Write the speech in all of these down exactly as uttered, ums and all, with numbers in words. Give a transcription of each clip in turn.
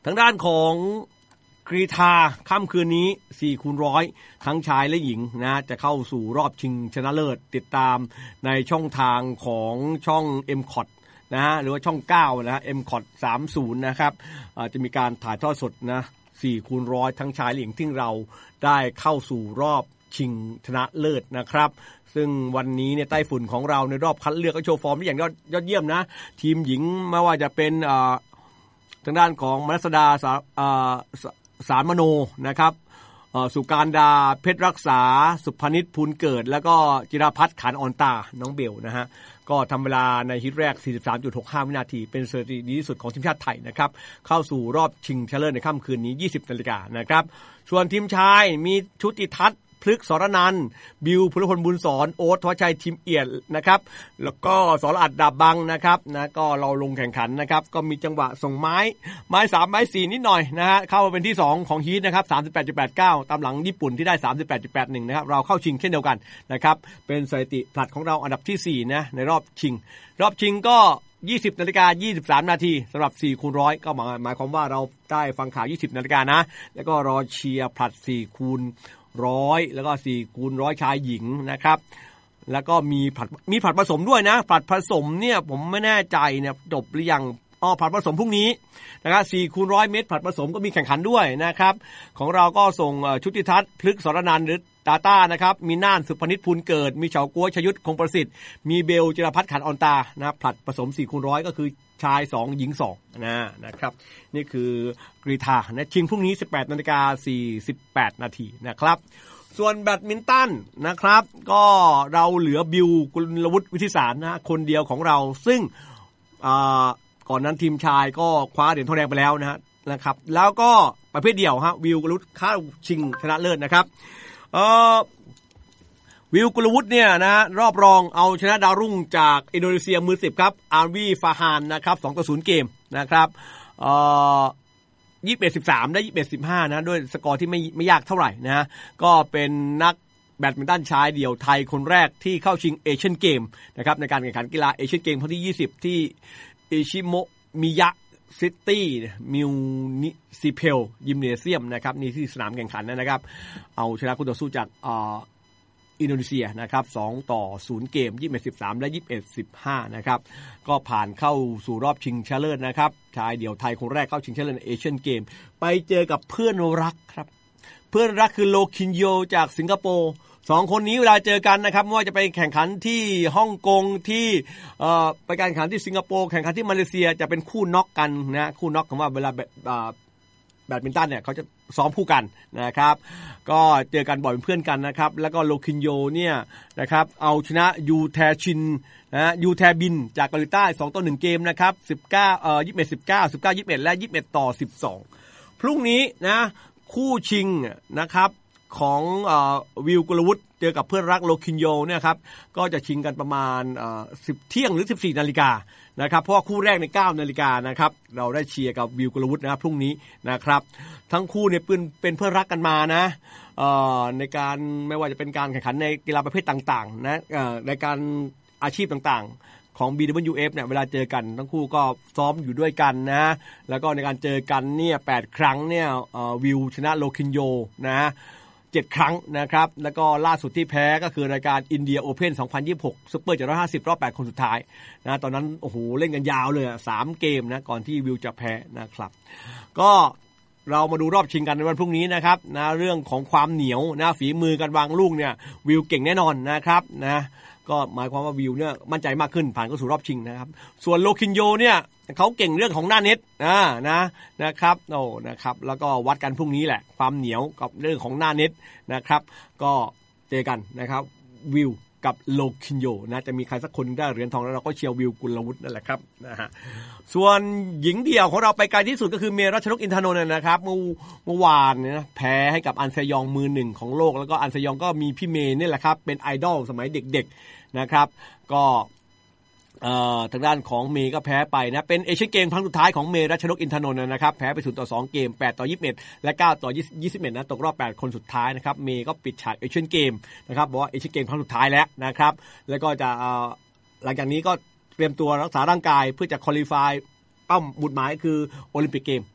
ทางด้านของกรีฑาค่ำคืนนี้สี่คูณร้อยทั้งชายและหญิงนะจะเข้าสู่รอบชิงชนะเลิศติดตามในช่องทางของช่อง เอ็ม ซี โอ ที นะฮะหรือว่าช่องเก้านะฮะ เอ็ม ซี โอ ที สามสิบนะครับจะมีการถ่ายทอดสดนะสี่คูณร้อยทั้งชายและหญิงที่เราได้เข้าสู่รอบชิงชนะเลิศนะครับซึ่งวันนี้เนี่ยไต้ฝุ่นของเราในรอบคัดเลือกก็โชว์ฟอร์มได้อย่างยอดเยี่ยมนะทีมหญิงไม่ว่าจะเป็นทางด้านของมนัสดาสาสารมโนนะครับสุการดาเพชรรักษาสุพนิชพูลเกิดแล้วก็จิราพัฒน์ขันอ่อนตาน้องเบลนะฮะก็ทำเวลาในฮิตแรก สี่สิบสามจุดหกห้า วินาทีเป็นสถิติดีที่สุดของทีมชาติไทยนะครับเข้าสู่รอบชิงชนะเลิศในค่ำคืนนี้ ยี่สิบนาฬิกานะครับส่วนทีมชายมีชุติทัศน์พฤกษ์สรนันท์บิวพลพลบุญสอนโอ๊ตธวัชชัยทีมเอียดนะครับแล้วก็สรอัดดาบบังนะครับนะก็เราลงแข่งขันนะครับก็มีจังหวะส่งไม้ไม้สามไม้สี่นิดหน่อยนะฮะเข้ามาเป็นที่สองของฮีทนะครับ สามสิบแปดจุดแปดเก้า ตามหลังญี่ปุ่นที่ได้ สามสิบแปดจุดแปดหนึ่ง นะครับเราเข้าชิงเช่นเดียวกันนะครับเป็นสถิติผลัดของเราอันดับที่สี่นะในรอบชิงรอบชิงก็ยี่สิบนาฬิกายี่สิบสามนาทีสำหรับสี่คูณร้อยก็หมายความว่าเราได้ฟังข่าวยี่สิบนาฬิกานะแล้วก็รอเชียร์ผลัดสี่คูณร้อยแล้วก็สี่คูณร้อยชายหญิงนะครับแล้วก็มีผลัดมีผลัดผสมด้วยนะผลัดผสมเนี่ยผมไม่แน่ใจเนี่ยจบหรือยังอ๋อผลัดผสมพรุ่งนี้นะครับสี่คูณร้อยเมตรผลัดผสมก็มีแข่งขันด้วยนะครับของเราก็ส่งชุติทัศน์พฤกษ์สรนันท์หรือตาต้านะครับมีน่านสุพนิชพูลเกิดมีเฉาก๊วยชยุทธคงประสิทธิ์มีเบลจิรพัฒน์ขันอ่อนตานะผลัดผสมสี่คูณร้อยก็คือชายสองหญิงสองนะนะครับนี่คือกรีฑานะชิงพรุ่งนี้ สิบแปดนาฬิกาสี่สิบแปดนาทีนะครับส่วนแบดมินตันนะครับก็เราเหลือบิวกุลวุฒิวิทิสารนะคนเดียวของเราซึ่งก่อนนั้นทีมชายก็คว้าเหรียญทองแดงไปแล้วนะฮะนะครับแล้วก็ประเภทเดี่ยวฮะวิวกุลวุฒิเข้าชิงชนะเลิศนะครับเอ่อวิวกุลวุฒิเนี่ยนะรอบรองเอาชนะดาวรุ่งจากอินโดนีเซียมือสิบครับอาร์วีฟาฮานนะครับสองต่อศูนย์เกมนะครับเอ่อยี่สิบเอ็ด สิบสามได้ยี่สิบเอ็ด สิบห้านะด้วยสกอร์ที่ไม่ไม่ยากเท่าไหร่นะก็เป็นนักแบดมินตันชายเดี่ยวไทยคนแรกที่เข้าชิงเอเชียนเกมนะครับในการแข่งขันกีฬาเอเชียนเกมครั้งที่ยี่สิบที่อิชิโมมิยะซิตี้มิวนิซิเพลยิมเนเซียมนะครับนี่ที่สนามแข่งขันนะครับเอาชนะคู่ต่อสู้จากอ่าอินโดนีเซียนะครับสองต่อศูนย์เกมยี่สิบเอ็ด สิบสามและยี่สิบเอ็ด สิบห้านะครับก็ผ่านเข้าสู่รอบชิงชนะเลิศนะครับชายเดี่ยวไทยคนแรกเข้าชิงชนะเลิศในเอเชียนเกมไปเจอกับเพื่อนรักครับเพื่อนรักคือโลคินโยจากสิงคโปร์สองคนนี้เวลาเจอกันนะครับไม่ว่าจะไปแข่งขันที่ฮ่องกงที่เอ่อไปการแข่งขันที่สิงคโปร์แข่งขันที่มาเลเซียจะเป็นคู่น็อกกันนะคู่น็อกคำว่าเวลาแบดมินตันเนี่ยเขาจะซ้อมคู่กันนะครับก็เจอกันบ่อยเป็นเพื่อนกันนะครับแล้วก็โลคินโยเนี่ยนะครับเอาชนะยูแทชินนะยูแทบินจากเกาหลีใต้สองต่อหนึ่งเกมนะครับสิบเก้าเอ่อยี่สิบเอ็ด สิบเก้า สิบเก้า ยี่สิบเอ็ดและยี่สิบเอ็ดต่อสิบสองพรุ่งนี้นะคู่ชิงนะครับของเอ่อวิวกุลวุฒิเจอกับเพื่อนรักโลคินโยเนี่ยครับก็จะชิงกันประมาณเอ่อสิบเที่ยงหรือสิบสี่นาฬิกานะครับเพราะว่าคู่แรกในเก้านาฬิกานะครับเราได้เชียร์กับวิวกุลวุฒินะครับพรุ่งนี้นะครับทั้งคู่เนี่ยเป็นเป็นเพื่อนรักกันมานะเอ่อในการไม่ว่าจะเป็นการแข่งขันในกีฬาประเภทต่างๆนะเอ่อในการอาชีพต่างๆของ บี ดับเบิลยู เอฟ เนี่ยเวลาเจอกันทั้งคู่ก็ซ้อมอยู่ด้วยกันนะแล้วก็ในการเจอกันเนี่ยแปดครั้งเนี่ยเอ่อวิวชนะโลคินโยนะเจ็ดครั้งนะครับแล้วก็ล่าสุดที่แพ้ก็คือรายการอินเดียโอเพ่นสองพันยี่สิบหกซุปเปอร์เจ็ดร้อยห้าสิบรอบแปดคนสุดท้ายนะตอนนั้นโอ้โหเล่นกันยาวเลยอ่ะสามเกมนะก่อนที่วิวจะแพ้นะครับก็เรามาดูรอบชิงกันในวันพรุ่งนี้นะครับนะเรื่องของความเหนียวนะฝีมือการวางลูกเนี่ยวิวเก่งแน่นอนนะครับนะก็หมายความว่าวิวเนี่ยมั่นใจมากขึ้นผ่านเข้าสู่รอบชิงนะครับส่วนโลคินโยเนี่ยเขาเก่งเรื่องของหน้าเน็ตนะนะนะครับโอ้นะครับแล้วก็วัดกันพรุ่งนี้แหละความเหนียวกับเรื่องของหน้าเน็ตนะครับก็เจอกันนะครับวิวกับโลคินโยนะจะมีใครสักคนได้เหรียญทองแล้วเราก็เชียร์วิวกุลวุฒินั่นแหละครับนะฮะส่วนหญิงเดี่ยวของเราไปไกลที่สุดก็คือเมรัชนกอินทนนท์นะครับเมื่อเมื่อวานเนี่ยนะแพ้ให้กับอันเซยองมือหนึ่งของโลกแล้วก็อันเซยองก็มีพี่เมย์นี่แหละครับเป็นไอดอลสมัยเด็กๆนะครับก็เอ่อทางด้านของเมย์ก็แพ้ไปนะเป็นเอเชียนเกมครั้งสุดท้ายของเมรัชนกอินทนนท์นะครับแพ้ไปศูนย์ต่อสองเกมแปดต่อยี่สิบเอ็ดและเก้าต่อยี่สิบเอ็ดนะตกรอบแปดคนสุดท้ายนะครับเมย์ก็ปิดฉากเอเชียนเกมนะครับบอกว่าเอเชียนเกมครั้งสุดท้ายแล้วนะครับแล้วก็จะเอ่อหลังจากนี้ก็เตรียมตัวรักษาร่างกายเพื่อจะควอลิฟายเป้าหมุดหมายคือโอลิมปิกเกม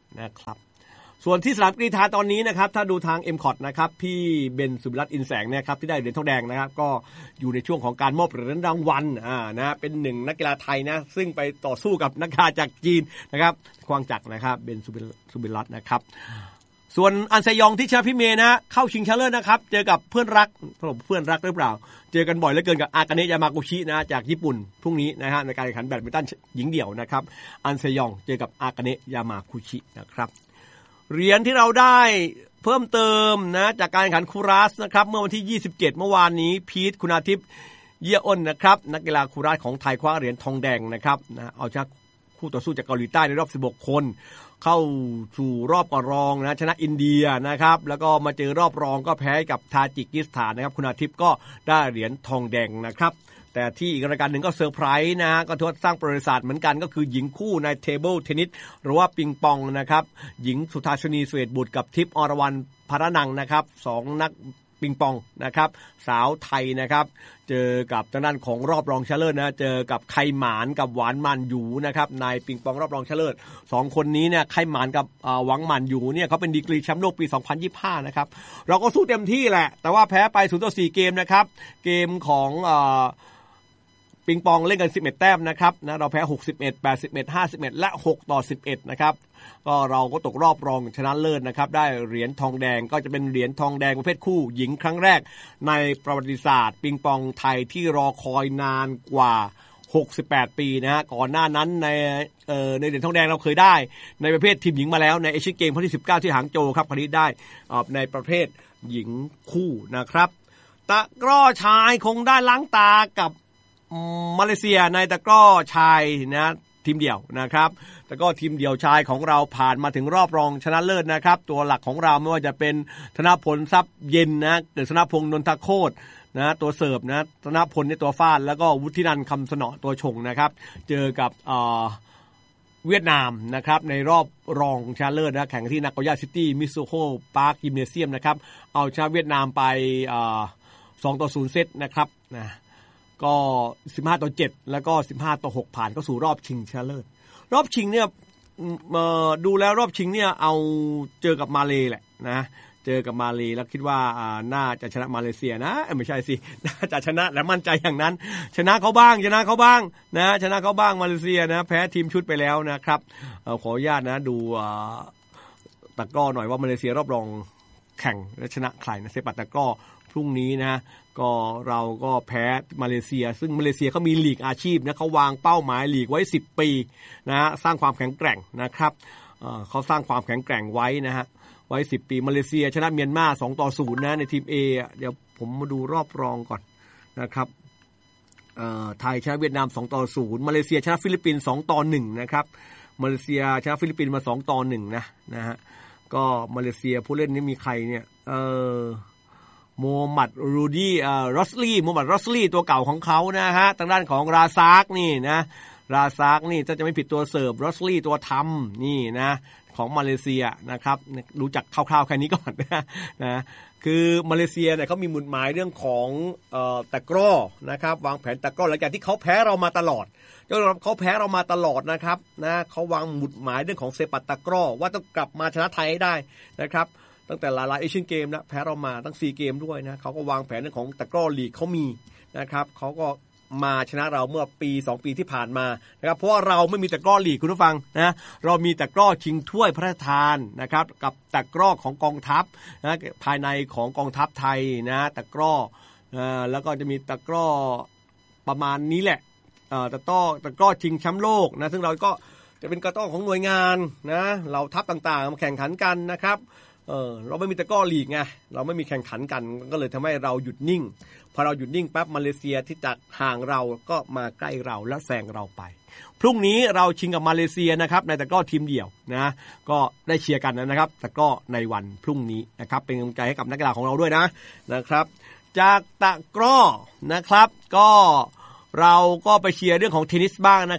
นะครับส่วนที่สนามกรีฑาตอนนี้นะครับถ้าดูทาง เอ็ม คอท นะครับพี่เบนสุบิรัตน์อินแสงเนี่ยครับที่ได้เหรียญทองแดงนะครับก็อยู่ในช่วงของการมอบเหรียญรางวัลอ่านะเป็นหนึ่งนักกีฬาไทยนะซึ่งไปต่อสู้กับนักกีฬาจากจีนนะครับควางจักรนะครับเบนสุบิรัตน์นะครับส่วนอันซยองที่ชนะพี่เมย์นะเข้าชิงชนะเลิศนะครับเจอกับเพื่อนรักเพื่อนรักหรือเปล่าเจอกันบ่อยเหลือเกินกับอากาเนะยามากุชินะจากญี่ปุ่นพรุ่งนี้นะฮะในการแข่งขันแบดมินตันหญิงเดี่ยวนะครับอันซยองเจอกับอากาเนะยามากุชินะครับเหรียญที่เราได้เพิ่มเติมนะจากการแข่งขันคูราสนะครับเมื่อวันที่ยี่สิบเจ็ดเมื่อวานนี้พีทคุณาทิพย์เยี่ยอ้นนะครับนักกีฬาคูราสของไทยคว้าเหรียญทองแดงนะครับนะเอาชนะคู่ต่อสู้จากเกาหลีใต้ในรอบสิบหกคนเข้าสู่รอบก่อนรองนะชนะอินเดียนะครับแล้วก็มาเจอรอบรองก็แพ้กับทาจิกิสถานนะครับคุณอาทิตย์ก็ได้เหรียญทองแดงนะครับแต่ที่อีกรายการหนึ่งก็เซอร์ไพรส์นะฮะก็ทดสร้างประวัติศาสตร์เหมือนกันก็คือหญิงคู่ในเทเบิลเทนนิสหรือว่าปิงปองนะครับหญิงสุธาชนีเสวตบุตรกับทิพย์อรวรรณภรนังนะครับสองนักปิงปองนะครับสาวไทยนะครับเจอกับทางด้านของรอบรองชนะเลิศนะเจอกับไข่หมานกับหวานมันหยูนะครับในปิงปองรอบรองชนะเลิศสองคนนี้เนี่ยไข่หมานกับหวังมันหยูเนี่ยเขาเป็นดีกรีแชมป์โลกปีสองพันยี่สิบห้านะครับเราก็สู้เต็มที่แหละแต่ว่าแพ้ไปศูนย์ต่อสี่เกมนะครับเกมของเอ่อปิงปองเล่นกันสิบเอ็ดแต้มนะครับนะเราแพ้หกสิบเอ็ด แปดสิบเอ็ด ห้าสิบเอ็ดและหกต่อสิบเอ็ดนะครับก็เราก็ตกรอบรองชนะเลิศนะครับได้เหรียญทองแดงก็จะเป็นเหรียญทองแดงประเภทคู่หญิงครั้งแรกในประวัติศาสตร์ปิงปองไทยที่รอคอยนานกว่าหกสิบแปดปีนะฮะก่อนหน้านั้นในเอ่อในเหรียญทองแดงเราเคยได้ในประเภททีมหญิงมาแล้วในเอเชียนเกมครั้งที่สิบเก้าที่หางโจวครับครั้งนี้ได้ในประเภทหญิงคู่นะครับตะกร้อชายคงได้ล้างตากับมาเลเซียในตะกร้อชายนะทีมเดี่ยวนะครับแต่ก็ทีมเดี่ยวชายของเราผ่านมาถึงรอบรองชนะเลิศนะครับตัวหลักของเราไม่ว่าจะเป็นธนพลทรัพย์เย็นนะหรือธนพงษ์นนทโคตรนะตัวเสิร์ฟนะธนพลในตัวฟาดแล้วก็วุฒินันท์คำสนอตัวชงนะครับเจอกับเอ่อเวียดนามนะครับในรอบรองชนะเลิศนะแข่งที่นาโกย่าซิตี้มิซูโฮพาร์คยิมเนเซียมนะครับเอาชนะเวียดนามไปเอ่อสองต่อศูนย์เซตนะครับนะก็สิบห้าต่อเจ็ดแล้วก็สิบห้าต่อหกผ่านเข้าสู่รอบชิงชนะเลิศรอบชิงเนี่ยเอ่อดูแล้วรอบชิงเนี่ยเอาเจอกับมาเลแหละนะเจอกับมาเลแล้วคิดว่าอ่าน่าจะชนะมาเลเซียนะไม่ใช่สิน่าจะชนะและมั่นใจอย่างนั้นชนะเขาบ้างชนะเขาบ้างนะชนะเขาบ้างมาเลเซียนะแพ้ทีมชุดไปแล้วนะครับเอ่อขออนุญาตนะดูอ่าตะกร้อหน่อยว่ามาเลเซียรอบรองแข่งและชนะใครนะเซปัตตะกร้อพรุ่งนี้นะก็เราก็แพ้มาเลเซียซึ่งมาเลเซียเขามีลีกอาชีพนะเขาวางเป้าหมายลีกไว้สิบปีนะฮะสร้างความแข็งแกร่งนะครับเอ่อเขาสร้างความแข็งแกร่งไว้นะฮะไว้สิบปีมาเลเซียชนะเมียนมาสองต่อศูนย์นะในทีม A อ่ะเดี๋ยวผมมาดูรอบรองก่อนนะครับเอ่อไทยชนะเวียดนามสองต่อศูนย์มาเลเซียชนะฟิลิปปินส์สองต่อหนึ่งนะครับมาเลเซียชนะฟิลิปปินส์มาสองต่อหนึ่งนะนะฮะก็มาเลเซียผู้เล่นนี้มีใครเนี่ยเอ่อโมฮัมหมัดรูดี้เอ่อรอสลี่โมฮัมหมัดรอสลี่ตัวเก่าของเขานะฮะทางด้านของราซากนี่นะราซากนี่ถ้าจะไม่ผิดตัวเสิร์ฟรอสลี่ตัวทำนี่นะของมาเลเซียนะครับรู้จักคร่าวๆแค่นี้ก่อนนะนะคือมาเลเซียเนี่ยเขามีหมุดหมายเรื่องของเอ่อตะกร้อนะครับวางแผนตะกร้อหลังจากที่เขาแพ้เรามาตลอดจนเขาแพ้เรามาตลอดนะครับนะเขาวางหมุดหมายเรื่องของเซปัตตะกร้อว่าต้องกลับมาชนะไทยให้ได้นะครับตั้งแต่หลายๆเอเชียนเกมนะแพ้เรามาตั้งสี่เกมด้วยนะเขาก็วางแผนเรื่องของตะกร้อลีกเขามีนะครับเขาก็มาชนะเราเมื่อปีสองปีที่ผ่านมานะครับเพราะว่าเราไม่มีตะกร้อลีกคุณผู้ฟังนะเรามีตะกร้อชิงถ้วยพระราชทานนะครับกับตะกร้อของกองทัพนะภายในของกองทัพไทยนะตะกร้อเอ่อแล้วก็จะมีตะกร้อประมาณนี้แหละเอ่อตะกร้อตะกร้อชิงแชมป์โลกนะซึ่งเราก็จะเป็นกระต้อของหน่วยงานนะเราทัพต่างๆมาแข่งขันกันนะครับเออเราไม่มีตะกร้อลีกไงเราไม่มีแข่งขันกันก็เลยทำให้เราหยุดนิ่งพอเราหยุดนิ่งปั๊บมาเลเซียที่จากห่างเราก็มาใกล้เราและแซงเราไปพรุ่งนี้เราชิงกับมาเลเซียนะครับในตะกร้อทีมเดี่ยวนะก็ได้เชียร์กันนะครับตะกร้อในวันพรุ่งนี้นะครับเป็นกำลังใจให้กับนักกีฬาของเราด้วยนะนะครับจากตะกร้อนะครับก็เราก็ไปเชียร์เรื่องของเทนนิสบ้างนะครับเ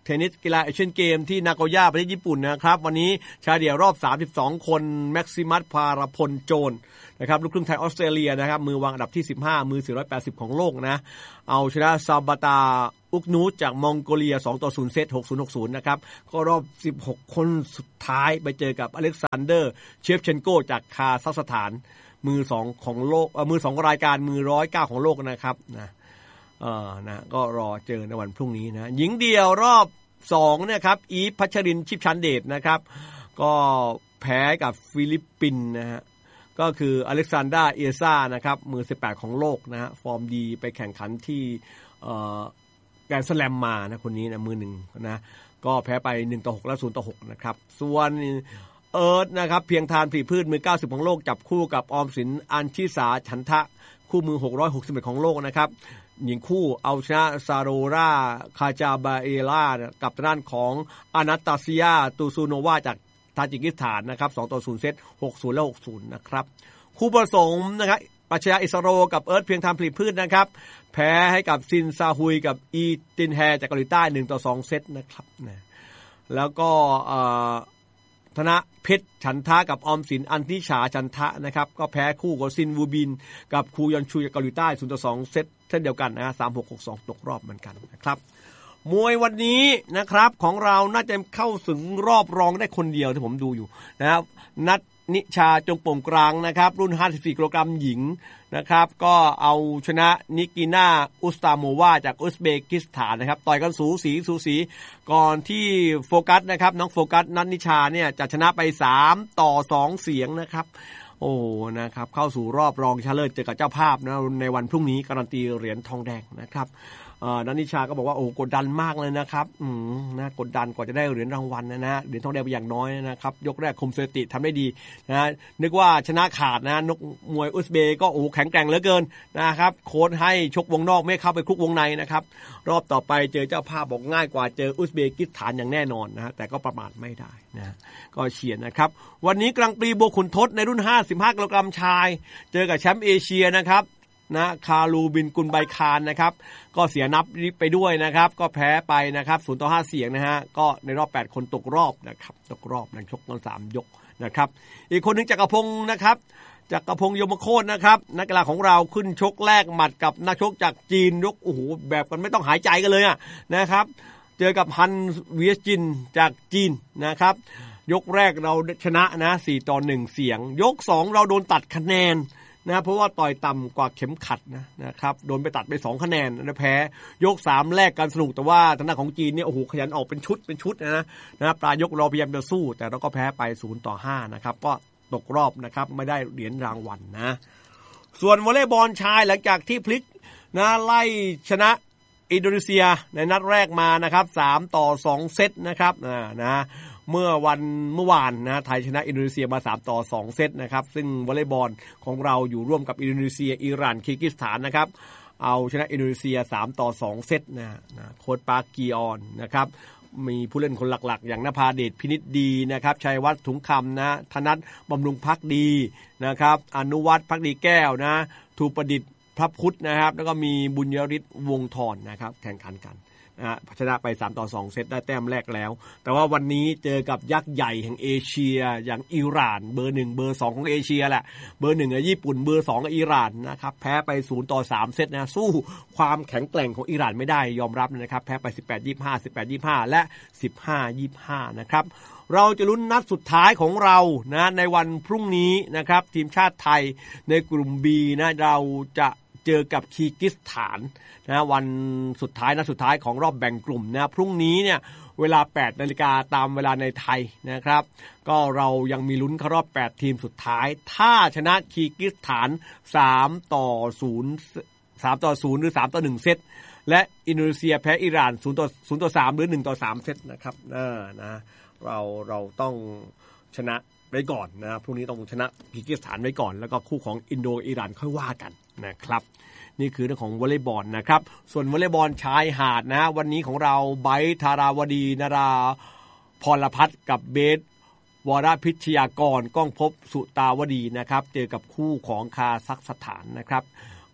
เทนนิสกีฬาเอเชียนเกมที่นาโกย่าประเทศญี่ปุ่นนะครับวันนี้ชายเดี่ยวรอบสามสิบสองคนแม็กซิมัสพารพลโจรนะครับลูกครึ่งไทยออสเตรเลียนะครับมือวางอันดับที่สิบห้ามือสี่ร้อยแปดสิบของโลกนะเอาชนะซาบาตาอุกนูจากมองโกเลียสองต่อศูนย์เซต หก ศูนย์ หก ศูนย์นะครับก็รอบสิบหกคนสุดท้ายไปเจอกับอเล็กซานเดอร์เชฟเชนโกจากคาซัคสถานมือสองของโลกเอ่อมือสองรายการมือหนึ่งร้อยเก้าของโลกนะครับนะเอ่อนะก็รอเจอในวันพรุ่งนี้นะหญิงเดี่ยวรอบสองเนี่ยครับอีฟพัชรินทร์ชิปชันเดชนะครับก็แพ้กับฟิลิปปินส์นะฮะก็คืออเล็กซานดราเอซ่านะครับมือสิบแปดของโลกนะฮะฟอร์มดีไปแข่งขันที่เอ่อแกรนด์สแลมมานะคนนี้นะมือหนึ่งนะก็แพ้ไปหนึ่งต่อหกและศูนย์ต่อหกนะครับส่วนเอิร์ธนะครับเพียงทานผลิพืชมือเก้าสิบของโลกจับคู่กับออมสินอัญชิสาฉันทะคู่มือหกร้อยหกสิบเอ็ดของโลกนะครับหญิงคู่เอาชนะซาโรราคาจาบาเอล่ากับทางด้านของอนาตาเซียตูซูโนวาจากทาจิกิสถานนะครับสองต่อศูนย์เซต หก ศูนย์และหก ศูนย์นะครับคู่ผสมนะครับปัชญาอิสโรกับเอิร์ธเพียงทานผลิพืชนะครับแพ้ให้กับซินซาฮุยกับอีตินแฮจากเกาหลีใต้หนึ่งต่อสองเซตนะครับนะแล้วก็เอ่อธนเพชรฉันทะกับออมสินอันทิชาฉันทะนะครับก็แพ้คู่กับซินวูบินกับคูยอนชูจากเกาหลีใต้ศูนย์ต่อสองเซตเช่นเดียวกันนะฮะสาม หก หก สองตกรอบเหมือนกันนะครับมวยวันนี้นะครับของเราน่าจะเข้าถึงรอบรองได้คนเดียวที่ผมดูอยู่นะครับนัดนิชาจงโป่งกลางนะครับรุ่นห้าสิบสี่กิโลกรัมหญิงนะครับก็เอาชนะนิกิน่าอุสตาโมวาจากอุซเบกิสถานนะครับต่อยกันสูสีสูสีก่อนที่โฟกัสนะครับน้องโฟกัสนัทนิชาเนี่ยจะชนะไปสามต่อสองเสียงนะครับโอ้นะครับเข้าสู่รอบรองชนะเลิศเจอกับเจ้าภาพนะในวันพรุ่งนี้การันตีเหรียญทองแดงนะครับเอ่อนัทนิชาก็บอกว่าโอ้กดดันมากเลยนะครับอืมนะกดดันกว่าจะได้เหรียญรางวัลนะนะเหรียญทองแดงไปอย่างน้อยนะครับยกแรกคุมสถิติทำได้ดีนะนึกว่าชนะขาดนะนกมวยอุซเบก็โอ้แข็งแกร่งเหลือเกินนะครับโค้ชให้ชกวงนอกไม่เข้าไปคุกวงในนะครับรอบต่อไปเจอเจ้าภาพบอกง่ายกว่าเจออุซเบกิสถานอย่างแน่นอนนะฮะแต่ก็ประมาทไม่ได้นะก็เฉียดนะครับวันนี้กลางปีโบขุนทศในรุ่นห้าสิบห้ากิโลกรัมชายเจอกับแชมป์เอเชียนะครับนะคารูบินกุลไบคารนะครับก็เสียนับไปด้วยนะครับก็แพ้ไปนะครับศูนย์ต่อห้าเสียงนะฮะก็ในรอบแปดคนตกรอบนะครับตกรอบนักชกกันสามยกนะครับอีกคนนึงจักรพงศ์นะครับจักรพงศ์ยมโคตรนะครับนักกีฬาของเราขึ้นชกแรกหมัดกับนักชกจากจีนยกโอ้โหแบบกันไม่ต้องหายใจกันเลยอ่ะนะครับเจอกับฮันเวียจินจากจีนนะครับยกแรกเราชนะนะสี่ต่อหนึ่งเสียงยกสองเราโดนตัดคะแนนนะเพราะว่าต่อยต่ำกว่าเข็มขัดนะนะครับโดนไปตัดไปสองคะแนนนะแพ้ยกสามแรกกันสนุกแต่ว่าทางด้านของจีนเนี่ยโอ้โหขยันออกเป็นชุดเป็นชุดนะนะปลายยกเราพยายามจะสู้แต่เราก็แพ้ไปศูนย์ต่อห้านะครับก็ตกรอบนะครับไม่ได้เหรียญรางวัล นะส่วนวอลเลย์บอลชายหลังจากที่พลิกนะไล่ชนะอินโดนีเซียในนัดแรกมานะครับสามต่อสองเซตนะครับนะนะเมื่อวันเมื่อวานนะไทยชนะอินโดนีเซียมาสามต่อสองเซตนะครับซึ่งวอลเลย์บอลของเราอยู่ร่วมกับอินโดนีเซียอิหร่านคีร์กิสถานนะครับเอาชนะอินโดนีเซียสามต่อสองเซตนะนะโค้ชปาร์คกีออนนะครับมีผู้เล่นคนหลักๆอย่างนภาเดชพินิจดีนะครับชัยวัฒน์ถุงคำนะธนัทบำรุงภักดีนะครับอนุวัฒน์ภักดีแก้วนะทูประดิษฐ์พระพุทธนะครับแล้วก็มีบุญยฤทธิ์วงศ์ธรนะครับแข่งขันกันนะชนะไปสามต่อสองเซตได้แต้มแรกแล้วแต่ว่าวันนี้เจอกับยักษ์ใหญ่แห่งเอเชียอย่างอิหร่านเบอร์หนึ่งเบอร์สองของเอเชียแหละเบอร์หนึ่งอ่ะญี่ปุ่นเบอร์สองกับอิหร่านนะครับแพ้ไปศูนย์ต่อสามเซตนะสู้ความแข็งแกร่งของอิหร่านไม่ได้ยอมรับนะครับแพ้ไปสิบแปด ยี่สิบห้า สิบแปด ยี่สิบห้าและสิบห้า ยี่สิบห้านะครับเราจะลุ้นนัดสุดท้ายของเรานะในวันพรุ่งนี้นะครับทีมชาติไทยในกลุ่ม B นะเราจะเจอกับคีร์กิสถานนะวันสุดท้ายนัดสุดท้ายของรอบแบ่งกลุ่มนะพรุ่งนี้เนี่ยเวลา แปดนาฬิกา นตามเวลาในไทยนะครับก็เรายังมีลุ้นเข้ารอบแปดทีมสุดท้ายถ้าชนะคีร์กิสถานสามต่อศูนย์ สามต่อศูนย์หรือสามต่อหนึ่งเซตและอินโดนีเซียแพ้อิหร่านศูนย์ต่อศูนย์ต่อสามหรือหนึ่งต่อสามเซตนะครับเออนะเราเราต้องชนะไว้ก่อนนะพรุ่งนี้ต้องชนะคีร์กิสถานไว้ก่อนแล้วก็คู่ของอินโดอิหร่านค่อยว่ากันนะครับนี่คือเรื่องของวอลเลย์บอลนะครับส่วนวอลเลย์บอลชายหาดนะวันนี้ของเราไบร์ทธาราวดีนาราพรพัฒน์กับเบสวรพิชยากรก้องภพสุตาวดีนะครับเจอกับคู่ของคาซัคสถานนะครับ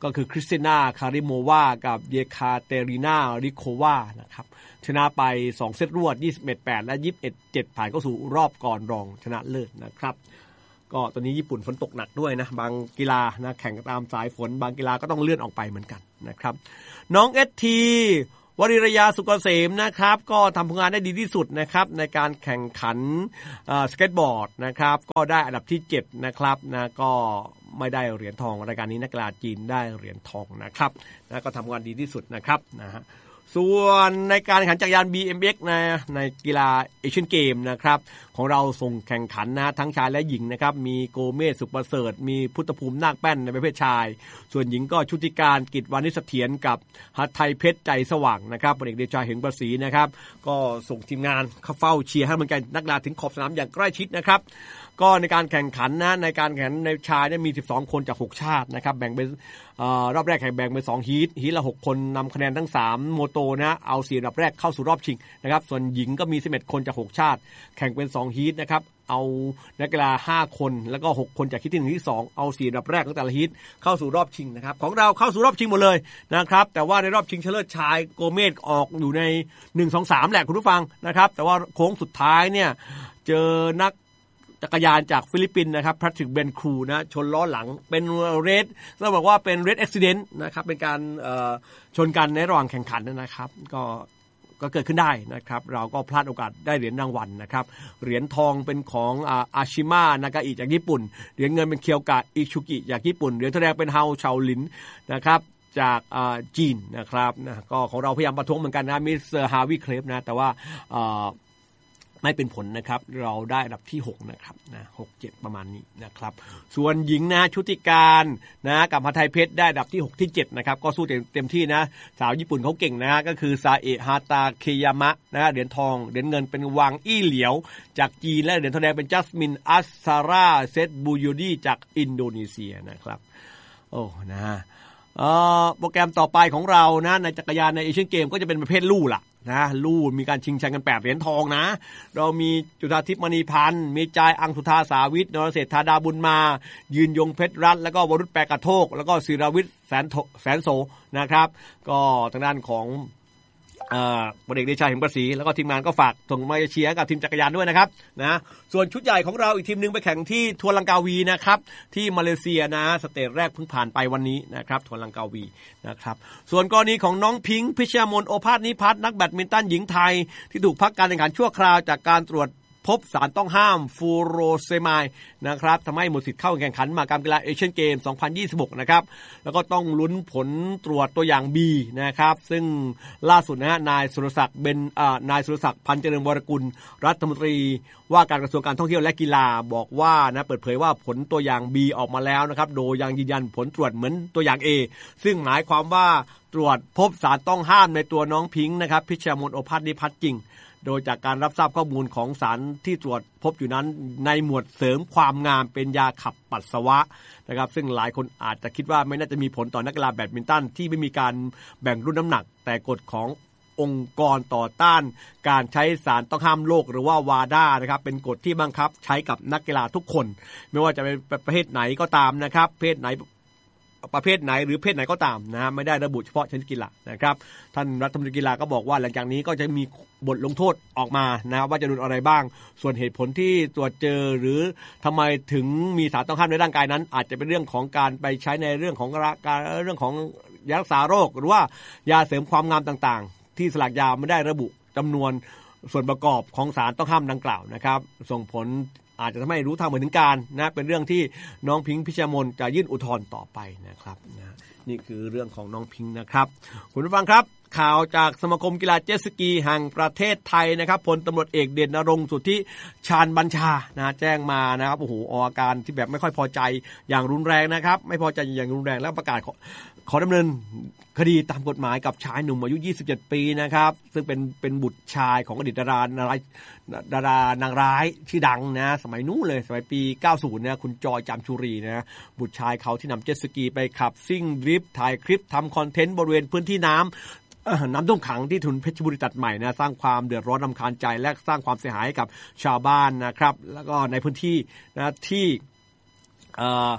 ก็คือคริสตินาคาริโมวากับเยคาเตรินาริโควานะครับชนะไปสองเซตรวด ยี่สิบเอ็ดแปด และ ยี่สิบเอ็ดเจ็ด ผ่านเข้าสู่รอบก่อนรองชนะเลิศนะครับก็ตอนนี้ญี่ปุ่นฝนตกหนักด้วยนะบางกีฬานะแข่งตามสายฝนบางกีฬาก็ต้องเลื่อนออกไปเหมือนกันนะครับน้องเอสทีวริรยาสุกเกษมนะครับก็ทำผลงานได้ดีที่สุดนะครับในการแข่งขันสเก็ตบอร์ดนะครับก็ได้อันดับที่เจ็ดนะครับนะก็ไม่ได้เหรียญทองรายการนี้นักกีฬาจีนได้เหรียญทองนะครับนะก็ทำงานดีที่สุดนะครับนะฮะส่วนในการแข่งขันจักรยาน บี เอ็ม เอ็กซ์ นะในกีฬาเอเชียนเกมนะครับของเราส่งแข่งขันนะทั้งชายและหญิงนะครับมีโกเมสสุขประเสริฐมีพุทธภูมินาคแป้นในประเภทชายส่วนหญิงก็ชุติการกิจวานิชเสถียรกับหัตถ์ไทยเพชรใจสว่างนะครับพลเอกเดชาเหงประศรีนะครับก็ส่งทีมงานเข้าเฝ้าเชียร์ให้มันกันนักกีฬาถึงขอบสนามอย่างใกล้ชิดนะครับก็ในการแข่งขันนะในการแข่งในชายเนี่ยมีสิบสองคนจากหกชาตินะครับแบ่งเป็นเอ่อรอบแรกแข่งแบ่งเป็นสองฮีทฮีทละหกคนนำคะแนนทั้งสามโมโตนะเอาสี่อันดับแรกเข้าสู่รอบชิงนะครับส่วนหญิงก็มีสิบเอ็ดคนจากหกชาติแข่งเป็นสองฮีทนะครับเอานักกีฬาห้าคนแล้วก็หกคนจากฮีทที่หนึ่งที่สองเอาสี่อันดับแรกของแต่ละฮีทเข้าสู่รอบชิงนะครับของเราเข้าสู่รอบชิงหมดเลยนะครับแต่ว่าในรอบชิงชนะเลิศชายโกเมสออกอยู่ในหนึ่ง สอง สามแหละคุณผู้ฟังนะครับแต่ว่าโค้งสุดท้ายเนี่ยเจอนักจักรยานจากฟิลิปปินส์นะครับแพทริกเบนครูนะชนล้อหลังเป็นเรดเราบอกว่าเป็นเรดแอ็กซิเดนต์นะครับเป็นการชนกันในระหว่างแข่งขันนะครับก็ก็เกิดขึ้นได้นะครับเราก็พลาดโอกาสได้เหรียญรางวัลนะครับเหรียญทองเป็นของอาชิมะนากาอิจากญี่ปุ่นเหรียญเงินเป็นเคียวกะอิชุกิจากญี่ปุ่นเหรียญทองแดงเป็นเฮาเฉาหลินนะครับจากจีนนะครับนะก็ของเราพยายามประท้วงเหมือนกันนะมิสเตอร์ฮาวิเครฟนะแต่ว่าไม่เป็นผลนะครับเราได้อันดับที่หกนะครับนะหก เจ็ดประมาณนี้นะครับส่วนหญิงนะชุติการนะกับหัตถ์ไทยเพชรได้อันดับที่หกที่เจ็ดนะครับก็สู้เต็มที่นะสาวญี่ปุ่นเขาเก่งนะก็คือซาเอะฮาตาเคยามะนะเหรียญทองเหรียญเงินเป็นวังอี้เหลียวจากจีนและเหรียญทองแดงเป็นจัสมินอัสซาราเซตบูยูดีจากอินโดนีเซียนะครับโอ้นะเอ่อโปรแกรมต่อไปของเรานะในจักรยานในเอเชียนเกมก็จะเป็นประเภทลู่ล่ะนะลู่มีการชิงชัยกันแปดเหรียญทองนะเรามีจุฑาทิพย์มณีพันธ์มีจายอังสุธาสาวิทนรเศรษฐาดาบุญมายืนยงเพชรรัตน์แล้วก็วรุษแปรกระโทกแล้วก็ศิรวิทย์แสนแสนโสนะครับก็ทางด้านของเอ่อพลเอกเดชาเหงประศรีแล้วก็ทีมงานก็ฝากส่งมาเชียร์กับทีมจักรยานด้วยนะครับนะส่วนชุดใหญ่ของเราอีกทีมนึงไปแข่งที่ทัวลังกาวีนะครับที่มาเลเซียนะสเตจแรกเพิ่งผ่านไปวันนี้นะครับทัวลังกาวีนะครับส่วนกรณีของน้องพิงค์พิชยามนโอภาสนิพัฒน์นักแบดมินตันหญิงไทยที่ถูกพักการแข่งขันชั่วคราวจากการตรวจพบสารต้องห้ามฟูโรเซมายนะครับทำให้หมดสิทธิ์เข้าแข่งขันมหกรรมกีฬาเอเชียนเกมสองพันยี่สิบหกนะครับแล้วก็ต้องลุ้นผลตรวจตัวอย่าง B นะครับซึ่งล่าสุดนะฮะนายสุรศักดิ์เบนอ่านายสุรศักดิ์พันเจริญวรกุลรัฐมนตรีว่าการกระทรวงการท่องเที่ยวและกีฬาบอกว่านะเปิดเผยว่าผลตัวอย่าง B ออกมาแล้วนะครับโดยยังยืนยันผลตรวจเหมือนตัวอย่าง A ซึ่งหมายความว่าตรวจพบสารต้องห้ามในตัวน้องพิงค์นะครับพิชยามนโอภาสนิพัฒน์จริงโดยจากการรับทราบข้อมูลของสารที่ตรวจพบอยู่นั้นในหมวดเสริมความงามเป็นยาขับปัสสาวะนะครับซึ่งหลายคนอาจจะคิดว่าไม่น่าจะมีผลต่อนักกีฬาแบดมินตันที่ไม่มีการแบ่งรุ่นน้ำหนักแต่กฎขององค์กรต่อต้านการใช้สารต้องห้ามโลกหรือว่าวาดานะครับเป็นกฎที่บังคับใช้กับนักกีฬาทุกคนไม่ว่าจะเป็นประเภทไหนก็ตามนะครับเพศไหนประเภทไหนหรือเพศไหนก็ตามนะไม่ได้ระบุเฉพาะชนิดกีฬานะครับท่านรัฐมนตรีกีฬาก็บอกว่าหลังจากนี้ก็จะมีบทลงโทษออกมานะว่าจะโดนอะไรบ้างส่วนเหตุผลที่ตรวจเจอหรือทำไมถึงมีสารต้องห้ามในร่างกายนั้นอาจจะเป็นเรื่องของการไปใช้ในเรื่องของการเรื่องของยารักษาโรคหรือว่ายาเสริมความงามต่างๆที่สลากยาไม่ได้ระบุจำนวนส่วนประกอบของสารต้องห้ามดังกล่าวนะครับส่งผลอาจจะทำให้รู้ทางเหมือนกันนะเป็นเรื่องที่น้องพิงค์พิชยามนจะยื่นอุทธรณ์ต่อไปนะครับนะนี่คือเรื่องของน้องพิงค์นะครับคุณผู้ฟังครับข่าวจากสมาคมกีฬาเจ็ตสกีแห่งประเทศไทยนะครับพลตำรวจเอกเด่นณรงค์สุทธิชาญบัญชานะแจ้งมานะครับโอ้โหออกอาการที่แบบไม่ค่อยพอใจอย่างรุนแรงนะครับไม่พอใจอย่างรุนแรงแล้วประกาศขอขอดำเนินคดีตามกฎหมายกับชายหนุ่มอายุยี่สิบเจ็ดปีนะครับซึ่งเป็นเป็นบุตรชายของอดีตดารานางร้ายดารานางร้ายชื่อดังนะสมัยนู้นเลยสมัยปีเก้าสิบนะคุณจอยจามชุรีนะบุตรชายเขาที่นำเจ็ตสกีไปขับซิ่งดริฟท์ถ่ายคลิปทำคอนเทนต์บริเวณพื้นที่น้ำน้ำท่วมขังที่ถนนเพชรบุรีตัดใหม่นะสร้างความเดือดร้อนรำคาญใจและสร้างความเสียหายให้กับชาวบ้านนะครับแล้วก็ในพื้นที่นะที่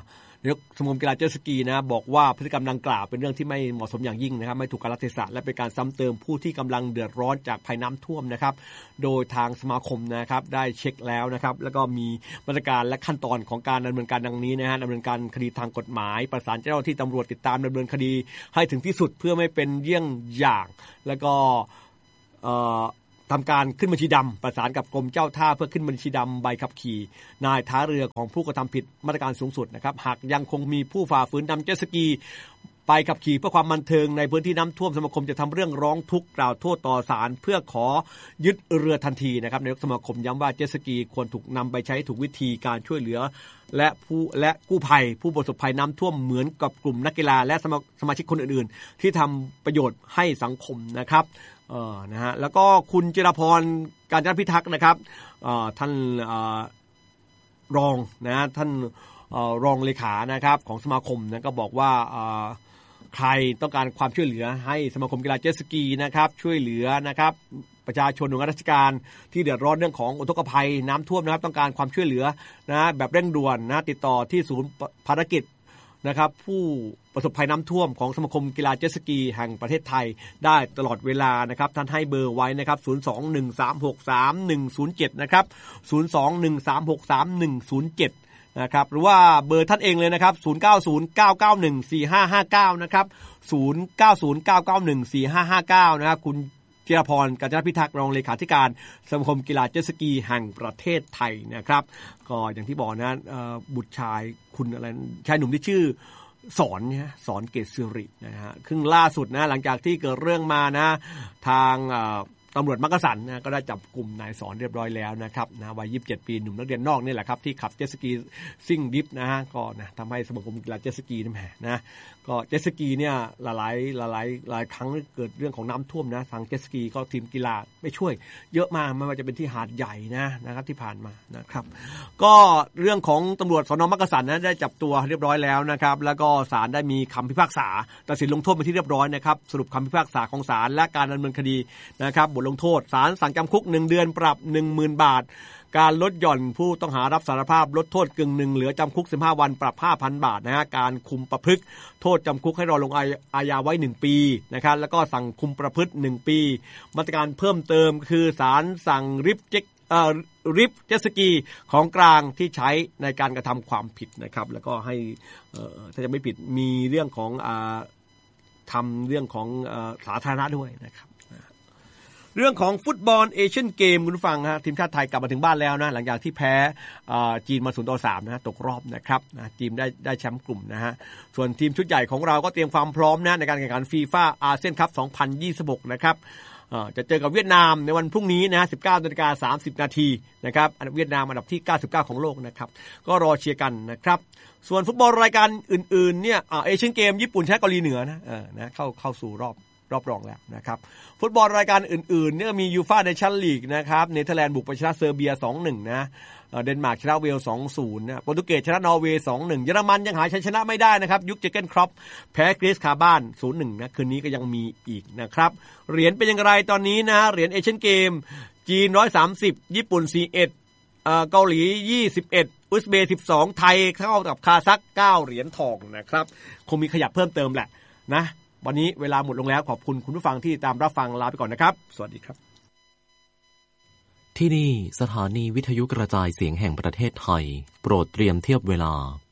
นายกสมาคมกีฬาเจ็ตสกีนะบอกว่าพฤติกรรมดังกล่าวเป็นเรื่องที่ไม่เหมาะสมอย่างยิ่งนะครับไม่ถูกกาลเทศะและเป็นการซ้ำเติมผู้ที่กำลังเดือดร้อนจากภัยน้ำท่วมนะครับโดยทางสมาคมนะครับได้เช็คแล้วนะครับแล้วก็มีมาตรการและขั้นตอนของการดำเนินการดังนี้นะฮะดำเนินการคดีทางกฎหมายประสานเจ้าหน้าที่ตำรวจติดตามดำเนินคดีให้ถึงที่สุดเพื่อไม่เป็นเยี่ยงอย่างแล้วก็ทำการขึ้นบัญชีดำประสานกับกรมเจ้าท่าเพื่อขึ้นบัญชีดำใบขับขี่นายท้าเรือของผู้กระทำผิดมาตรการสูงสุดนะครับหากยังคงมีผู้ฝ่าฝืนนำเจ็ตสกีไปขับขี่เพื่อความบันเทิงในพื้นที่น้ำท่วมสมาคมจะทำเรื่องร้องทุกข์กล่าวโทษต่อศาลเพื่อขอยึดเรือทันทีนะครับนายกสมาคมย้ำว่าเจ็ตสกีควรถูกนำไปใช้ถูกวิธีการช่วยเหลือและผู้และกู้ภัยผู้ประสบภัยน้ำท่วมเหมือนกับกลุ่มนักกีฬาและสมาสมาชิกคนอื่นๆที่ทำประโยชน์ให้สังคมนะครับเออนะฮะแล้วก็คุณจิรพรการจนพิทักษ์นะครับเอ่อท่านเอ่อรองนะท่านเอ่อรองเลขานะครับของสมาคมนะก็บอกว่าเอ่อใครต้องการความช่วยเหลือให้สมาคมกีฬาเจ็ตสกีนะครับช่วยเหลือนะครับประชาชนหน่วยงานราชการที่เดือดร้อนเรื่องของอุทกภัยน้ำท่วมนะครับต้องการความช่วยเหลือนะแบบเร่งด่วนนะติดต่อที่ศูนย์ภารกิจนะครับผู้ประสบภัยน้ำท่วมของสมาคมกีฬาเจ็ตสกีแห่งประเทศไทยได้ตลอดเวลานะครับท่านให้เบอร์ไว้นะครับศูนย์ สอง หนึ่ง สาม หก สาม หนึ่ง ศูนย์ เจ็ดนะครับศูนย์ สอง หนึ่ง สาม หก สาม หนึ่ง ศูนย์ เจ็ดนะครับหรือว่าเบอร์ท่านเองเลยนะครับศูนย์ เก้า ศูนย์ เก้า เก้า หนึ่ง สี่ ห้า ห้า เก้านะครับศูนย์ เก้า ศูนย์ เก้า เก้า หนึ่ง สี่ ห้า ห้า เก้านะครับคุณจิรพรกาญจนพิทักษ์รองเลขาธิการสมาคมกีฬาเจ็ตสกีแห่งประเทศไทยนะครับก็อย่างที่บอกนะบุตรชายคุณอะไรชายหนุ่มที่ชื่อสอนเนี่ยสอนเกษสิรินะฮะครึ่งล่าสุดนะหลังจากที่เกิดเรื่องมานะทางตำรวจมักกะสันนะก็ได้จับกลุ่มนายสอนเรียบร้อยแล้วนะครับนะวัยยี่สิบเจ็ดปีหนุ่มนักเรียนนอกนี่แหละครับที่ขับเจ็ตสกีซิ่งดิฟนะฮะก็นะทำให้สมาคมกีฬาเจ็ตสกีนั่นแหละนะก็เจ็ตสกีเนี่ยหลายหลายหลายหลายครั้งเกิดเรื่องของน้ำท่วมนะทางเจ็ตสกีก็ทีมกีฬาไม่ช่วยเยอะมากไม่ว่าจะเป็นที่หาดใหญ่นะนะครับที่ผ่านมานะครับก็เรื่องของตำรวจสน.มักกะสันนะได้จับตัวเรียบร้อยแล้วนะครับแล้วก็ศาลได้มีคำพิพากษาตัดสินลงโทษไปที่เรียบร้อยนะครับสรุปคำพิพากษาของศาลและการดำเนินคดีนะครับบทลงโทษศาลสั่งจำคุกหนึ่งเดือนปรับ หนึ่งหมื่น บาทการลดหย่อนผู้ต้องหารับสารภาพลดโทษกึ่งหนึ่งเหลือจำคุกสิบห้าวันปรับ ห้าพัน บาทนะฮะการคุมประพฤติโทษจำคุกให้รอลงอาญาไว้หนึ่งปีนะครับแล้วก็สั่งคุมประพฤติหนึ่งปีมาตรการเพิ่มเติมคือศาลสั่งริบเจ็ตเอ่อริบเจ็ตสกีของกลางที่ใช้ในการกระทำความผิดนะครับแล้วก็ให้เอ่อถ้าจะไม่ผิดมีเรื่องของอ่าทำเรื่องของอ่าสาธารณะด้วยนะครับเรื่องของฟุตบอลเอเชียนเกมคุณผู้ฟังฮะทีมชาติไทยกลับมาถึงบ้านแล้วนะหลังจากที่แพ้จีนมา ศูนย์ต่อสาม นะตกรอบนะครับนะจีนได้ได้แชมป์กลุ่มนะฮะส่วนทีมชุดใหญ่ของเราก็เตรียมความพร้อมนะในการแข่งขันฟีฟ่าอาเซียนคัพสองพันยี่สิบหกนะครับจะเจอกับเวียดนามในวันพรุ่งนี้นะ สิบเก้านาฬิกาสามสิบนาทีนะครับเวียดนามอันดับที่เก้าสิบเก้าของโลกนะครับก็รอเชียร์กันนะครับส่วนฟุตบอลรายการอื่นๆเนี่ยเอเชียนเกมญี่ปุ่นชนะเกาหลีเหนือนะเออนะเข้าเข้าสู่รอบรอบรองแล้วนะครับฟุตบอลรายการอื่นๆเนี่ยมียูฟ่าเนชั่นลีกนะครับเนเธอร์แลนด์บุกไปชนะเซอร์เบีย สองหนึ่ง นะเดนมาร์กชนะเวลส์ สองศูนย์ นะโปรตุเกสชนะนอร์เวย์ สองหนึ่ง เยอรมันยังหาชัยชนะไม่ได้นะครับยุคเจอร์เกนครอปแพ้กรีซคาบ้าน ศูนย์หนึ่ง นะคืนนี้ก็ยังมีอีกนะครับเหรียญเป็นอย่างไรตอนนี้นะเหรียญเอเชียนเกมจีนหนึ่งร้อยสามสิบญี่ปุ่นสี่สิบเอ็ดเอ่อเกาหลียี่สิบเอ็ดอุซเบย์สิบสองไทยเข้ากับคาซัคเก้าเหรียญทองนะครับคงมีขยับเพิ่มเติมแหละนะวันนี้เวลาหมดลงแล้วขอบคุณคุณผู้ฟังที่ตามรับฟังลาไปก่อนนะครับสวัสดีครับที่นี่สถานีวิทยุกระจายเสียงแห่งประเทศไทยโปรดเตรียมเทียบเวลา